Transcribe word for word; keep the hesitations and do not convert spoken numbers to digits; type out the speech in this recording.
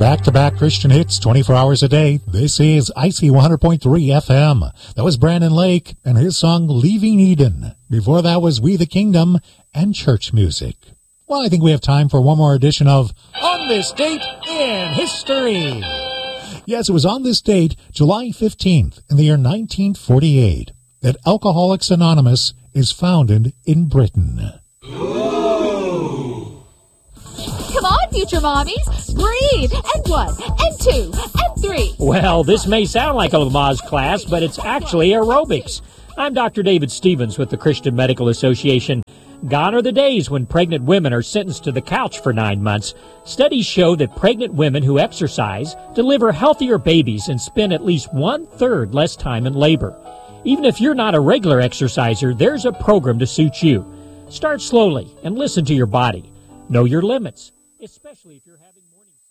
Back-to-back Christian hits twenty-four hours a day. This is I C one hundred point three F M. That was Brandon Lake and his song Leaving Eden. Before that was We the Kingdom and church music. Well, I think we have time for one more edition of On This Date in History. Yes, it was on this date, July fifteenth, in the year nineteen forty-eight, that Alcoholics Anonymous is founded in Britain. Come on, future mommies. Breathe. And one, and two, and three. Well, this may sound like a Lamaze class, but it's actually aerobics. I'm Doctor David Stevens with the Christian Medical Association. Gone are the days when pregnant women are sentenced to the couch for nine months. Studies show that pregnant women who exercise deliver healthier babies and spend at least one-third less time in labor. Even if you're not a regular exerciser, there's a program to suit you. Start slowly and listen to your body. Know your limits, especially if you're having morning